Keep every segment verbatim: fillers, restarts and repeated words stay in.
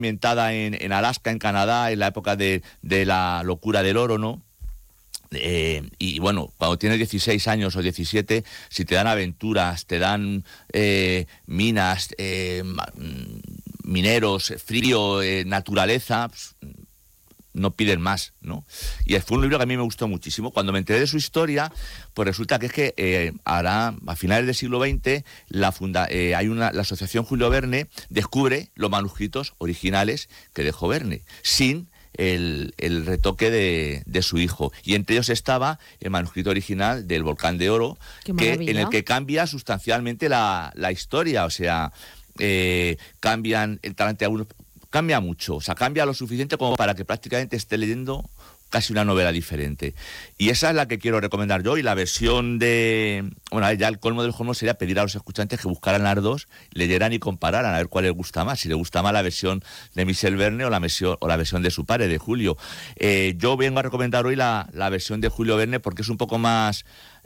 ambientada en, en Alaska, en Canadá, en la época de, de la locura del oro, ¿no? Eh, y bueno, cuando tienes dieciséis años o diecisiete, si te dan aventuras, te dan eh, minas, eh, mineros, frío, eh, naturaleza, pues, no piden más, ¿no? Y fue un libro que a mí me gustó muchísimo. Cuando me enteré de su historia, pues resulta que es que eh, ahora, a finales del siglo veinte, la, funda, eh, hay una, la Asociación Julio Verne descubre los manuscritos originales que dejó Verne, sin el, el retoque de, de su hijo. Y entre ellos estaba el manuscrito original del Volcán de Oro, que, en el que cambia sustancialmente la, la historia. O sea, eh, cambian el talante a uno... Cambia mucho, o sea, cambia lo suficiente como para que prácticamente esté leyendo casi una novela diferente. Y esa es la que quiero recomendar yo, y la versión de... Bueno, ya el colmo del colmo sería pedir a los escuchantes que buscaran las dos, leyeran y compararan a ver cuál les gusta más, si les gusta más la versión de Michel Verne o la versión, o la versión de su padre, de Julio. Eh, yo vengo a recomendar hoy la, la versión de Julio Verne porque es un poco más...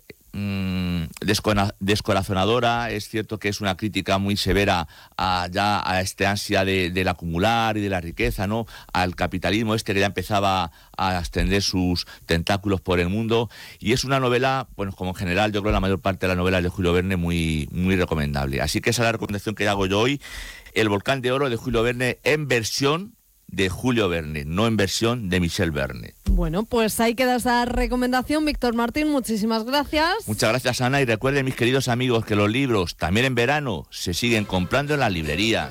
descorazonadora. Es cierto que es una crítica muy severa a, ya a este ansia de, del acumular y de la riqueza, ¿no? Al capitalismo este que ya empezaba a extender sus tentáculos por el mundo, y es una novela, bueno, como en general yo creo la mayor parte de las novelas de Julio Verne, muy, muy recomendable. Así que esa es la recomendación que hago yo hoy, El Volcán de Oro de Julio Verne, en versión de Julio Verne, no en versión de Michel Verne. Bueno, pues ahí queda esa recomendación, Víctor Martín, muchísimas gracias. Muchas gracias, Ana, y recuerden, mis queridos amigos, que los libros, también en verano, se siguen comprando en las librerías.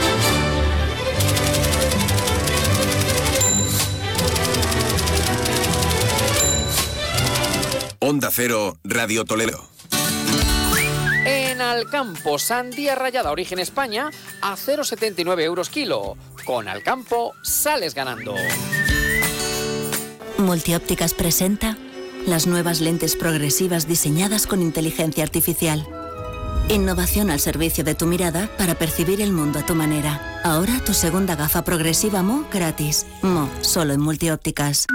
Onda Cero, Radio Toledo. En Alcampo, sandía rallada origen España a cero coma setenta y nueve euros kilo. Con Alcampo sales ganando. Multiópticas presenta las nuevas lentes progresivas diseñadas con inteligencia artificial. Innovación al servicio de tu mirada para percibir el mundo a tu manera. Ahora tu segunda gafa progresiva M O gratis. M O, solo en Multiópticas.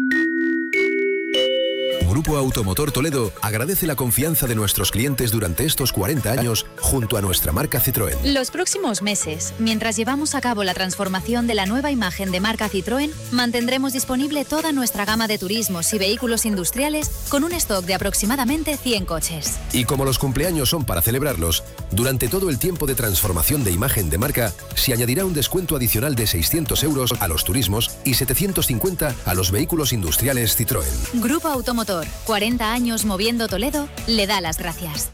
Grupo Automotor Toledo agradece la confianza de nuestros clientes durante estos cuarenta años junto a nuestra marca Citroën. Los próximos meses, mientras llevamos a cabo la transformación de la nueva imagen de marca Citroën, mantendremos disponible toda nuestra gama de turismos y vehículos industriales con un stock de aproximadamente cien coches. Y como los cumpleaños son para celebrarlos, durante todo el tiempo de transformación de imagen de marca, se añadirá un descuento adicional de seiscientos euros a los turismos y setecientos cincuenta a los vehículos industriales Citroën. Grupo Automotor, cuarenta años moviendo Toledo, le da las gracias.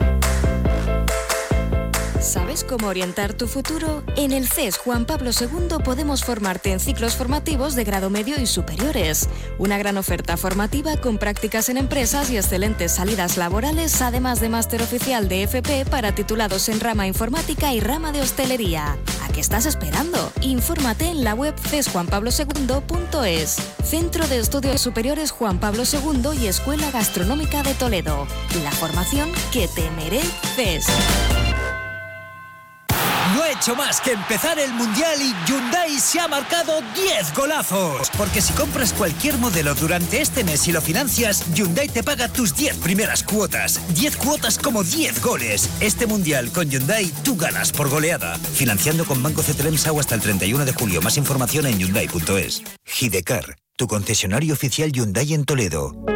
¿Sabes cómo orientar tu futuro? En el C E S Juan Pablo segundo podemos formarte en ciclos formativos de grado medio y superiores. Una gran oferta formativa con prácticas en empresas y excelentes salidas laborales, además de máster oficial de F P para titulados en rama informática y rama de hostelería. ¿A qué estás esperando? Infórmate en la web c e s juan pablo segundo punto es. Centro de Estudios Superiores Juan Pablo segundo y Escuela Gastronómica de Toledo. La formación que te mereces. No ha hecho más que empezar el Mundial y Hyundai se ha marcado diez golazos. Porque si compras cualquier modelo durante este mes y lo financias, Hyundai te paga tus diez primeras cuotas. diez cuotas como diez goles. Este Mundial con Hyundai tú ganas por goleada. Financiando con Banco Cetremsau hasta el treinta y uno de julio. Más información en hyundai punto es. Hidecar, tu concesionario oficial Hyundai en Toledo.